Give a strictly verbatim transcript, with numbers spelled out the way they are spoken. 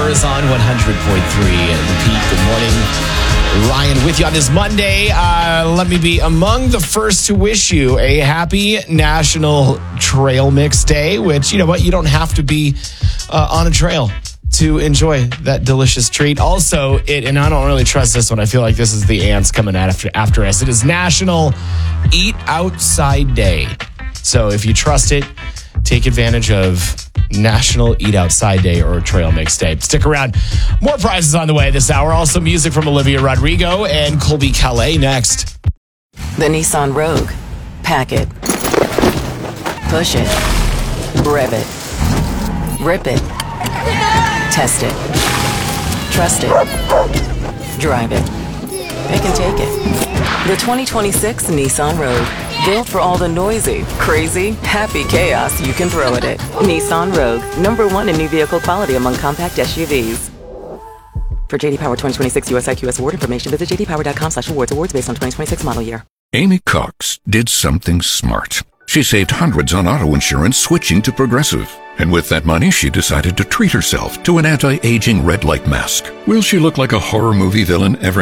hours on one hundred point three The Peak. Good morning. Ryan with you on this Monday. Uh, let me be among the first to wish you a happy National Trail Mix Day, which, you know what, you don't have to be uh, on a trail to enjoy that delicious treat. Also, it, and I don't really trust this one, I feel like this is the ants coming out after, after us. It is National Eat Outside Day. So if you trust it, take advantage of National Eat Outside Day or Trail Mix Day. Stick around. More prizes on the way this hour. Also music from Olivia Rodrigo and Colby Calais next. The Nissan Rogue. Pack it. Push it. Rev it. Rip it. Test it. Trust it. Drive it. Pick and take it. The twenty twenty-six Nissan Rogue. Built for all the noisy, crazy, happy chaos you can throw at it. Nissan Rogue. Number one in new vehicle quality among compact S U Vs. For J D Power twenty twenty-six U S I Q S award information, visit j d power dot com slash awards. Awards based on twenty twenty-six model year. Amy Cox did something smart. She saved hundreds on auto insurance switching to Progressive. And with that money, she decided to treat herself to an anti-aging red light mask. Will she look like a horror movie villain every